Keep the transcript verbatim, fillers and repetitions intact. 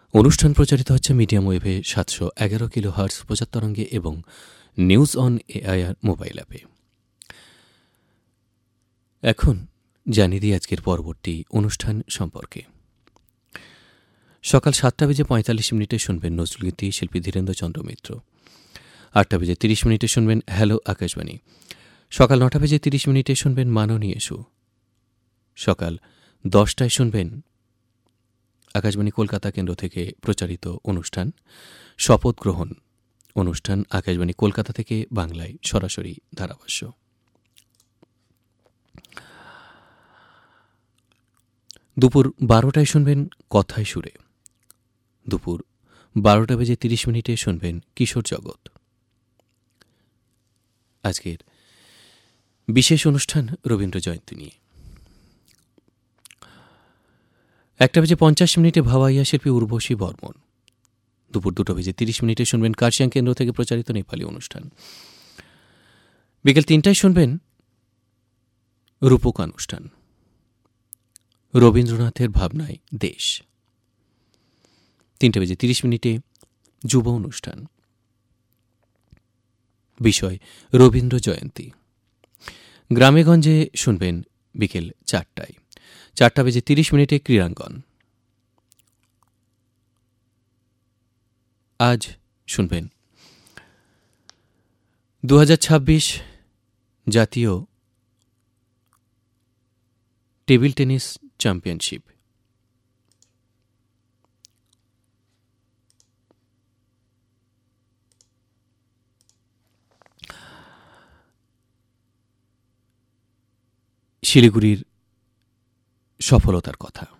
অনুষ্ঠান প্রচারিত হচ্ছে মিডিয়াম ওয়েভে সাতশো এগারো কিলো হার্টস প্রচার তরঙ্গে এবং নিউজ অন এআইআর মোবাইল অ্যাপে। এখন জানিয়ে দিই আজকের পরবর্তী অনুষ্ঠান সম্পর্কে। সকাল সাতটা বেজে পঁয়তাল্লিশ মিনিটে শুনবেন নজরুলগীতি, শিল্পী ধীরেন্দ্রচন্দ্র মিত্র। আটটা বেজে তিরিশ মিনিটে শুনবেন হ্যালো আকাশবাণী। সকাল নটা বেজে তিরিশ মিনিটে শুনবেন মাননীয় এসু। সকাল দশটায় শুনবেন আকাশবাণী কলকাতা কেন্দ্র থেকে প্রচারিত অনুষ্ঠান শপথ গ্রহণ অনুষ্ঠান, আকাশবাণী কলকাতা থেকে বাংলায় সরাসরি ধারাভাষ্য। দুপুর বারোটায় শুনবেন কথায় সুরে। দুপুর বারোটা বেজে তিরিশ মিনিটে শুনবেন কিশোর জগৎ। আজকের বিশেষ অনুষ্ঠান রবীন্দ্র জয়ন্তী নিয়ে। একটা বেজে পঞ্চাশ মিনিটে ভাওয়াইয়া শিল্পী উর্বশী বর্মন। দুপুর দুটো বেজে তিরিশ মিনিটে শুনবেন কার্শিয়াং কেন্দ্র থেকে প্রচারিত নেপালি অনুষ্ঠান। বিকেল তিনটায় শুনবেন রূপক অনুষ্ঠান, রবীন্দ্রনাথের ভাবনায় দেশ। তিনটে বেজে তিরিশ মিনিটে যুব অনুষ্ঠান, বিষয় রবীন্দ্র জয়ন্তী। গ্রামেগঞ্জে শুনবেন বিকেল চারটায়। চারটা বেজে তিরিশ মিনিটে ক্রীড়াঙ্গন। আজ শুনবেন দু হাজার ছাব্বিশ জাতীয় টেবিল টেনিস চ্যাম্পিয়নশিপ। শিলিগুড়ির সফলতার কথা।